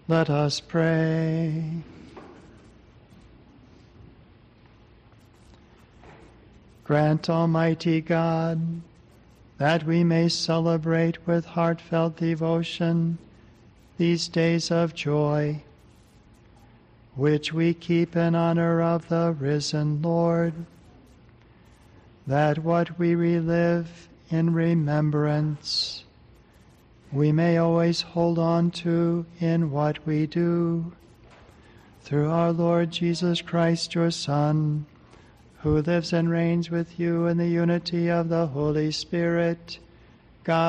Let us pray. Grant, Almighty God, that we may celebrate with heartfelt devotion these days of joy, which we keep in honor of the risen Lord, that what we relive in remembrance we may always hold on to in what we do, through our Lord Jesus Christ, your Son, who lives and reigns with you in the unity of the Holy Spirit,